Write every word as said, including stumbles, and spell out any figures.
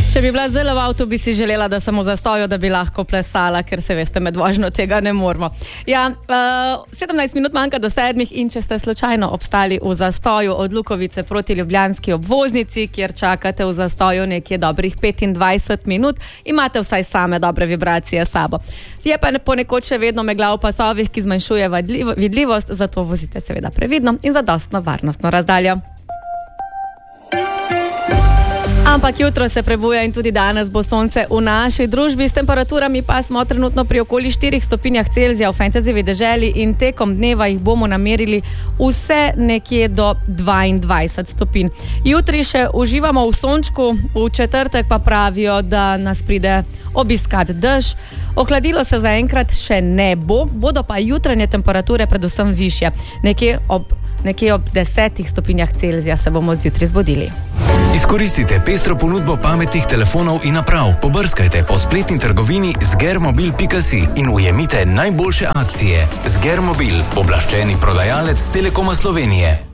Če bi bila zelo v avtu, bi si želela, da sem v zastoju, da bi lahko plesala, ker se veste, med vožnjo tega ne moramo. Ja, uh, sedemnajst minut manjka do sedmih in če ste slučajno obstali v zastoju od Lukovice proti ljubljanski obvoznici, kjer čakate v zastoju nekje dobrih petindvajset minut, imate vsaj same dobre vibracije s sabo. Je pa ponekod še vedno megla v pasovih, ki zmanjšuje vidljivost, zato vozite seveda previdno in zadostno varnostno razdaljo. Ampak jutro se prebuja in tudi danes bo sonce v naši družbi, s temperaturami pa smo trenutno pri okoli štirih stopinjah Celzija v Fantasyjevi deželi in tekom dneva jih bomo namerili vse nekje do dvaindvajset stopinj. Jutri še uživamo v sončku, v četrtek pa pravijo, da nas pride obiskat dež. Ohladilo se zaenkrat še ne bo, bodo pa jutranje temperature predvsem višje. Nekje ob, nekje ob desetih stopinjah Celzija se bomo zjutraj zbudili. Izkoristite pestro ponudbo pametnih telefonov in naprav. Pobrskajte po spletni trgovini zgermobil pika si in ujemite najboljše akcije. Zgermobil, pooblaščeni prodajalec Telekoma Slovenije.